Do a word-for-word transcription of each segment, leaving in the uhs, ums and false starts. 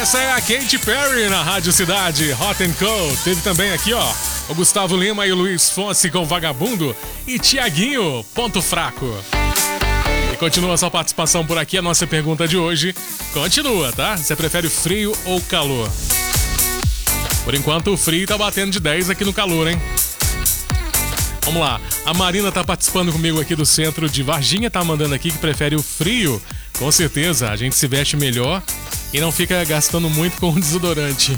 Essa é a Katy Perry na Rádio Cidade, Hot and Cold. Teve também aqui, ó, o Gustavo Lima e o Luiz Fonsi com Vagabundo e Tiaguinho, Ponto Fraco. E continua a sua participação por aqui, a nossa pergunta de hoje continua, tá? Você prefere frio ou calor? Por enquanto o frio tá batendo de dez aqui no calor, hein? Vamos lá, a Marina tá participando comigo aqui do centro de Varginha, tá mandando aqui que prefere o frio. Com certeza, a gente se veste melhor e não fica gastando muito com o desodorante.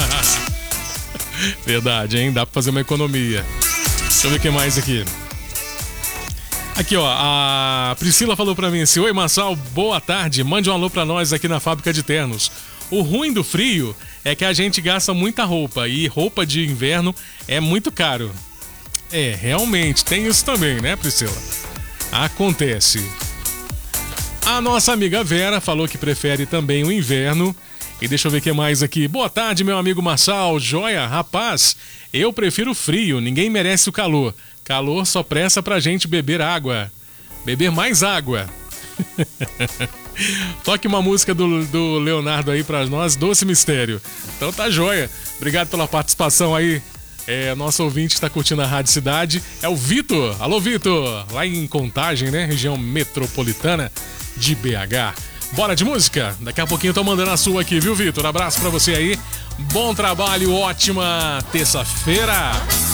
Verdade, hein? Dá pra fazer uma economia. Deixa eu ver o que mais aqui. Aqui, ó, a Priscila falou pra mim assim: oi, Massal, boa tarde, mande um alô pra nós aqui na fábrica de ternos. O ruim do frio é que a gente gasta muita roupa e roupa de inverno é muito caro. É, realmente, tem isso também, né, Priscila? Acontece. A nossa amiga Vera falou que prefere também o inverno. E deixa eu ver o que mais aqui. Boa tarde, meu amigo Marçal. Joia, rapaz, eu prefiro o frio, ninguém merece o calor. Calor só pressa pra gente beber água. Beber mais água. Toque uma música do, do Leonardo aí pra nós, Doce Mistério. Então tá joia. Obrigado pela participação aí. É, nosso ouvinte que tá curtindo a Rádio Cidade é o Vitor. Alô, Vitor. Lá em Contagem, né? Região metropolitana de B H. Bora de música? Daqui a pouquinho eu tô mandando a sua aqui, viu, Vitor? Abraço pra você aí. Bom trabalho, ótima terça-feira.